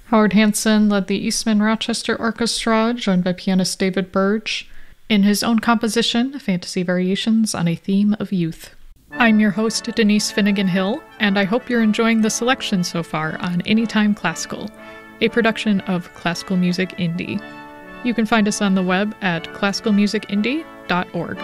Howard Hanson led the Eastman Rochester Orchestra, joined by pianist David Burge, in his own composition, Fantasy Variations on a Theme of Youth. I'm your host, Denise Finnegan Hill, and I hope you're enjoying the selection so far on Anytime Classical, a production of Classical Music Indie. You can find us on the web at classicalmusicindie.org.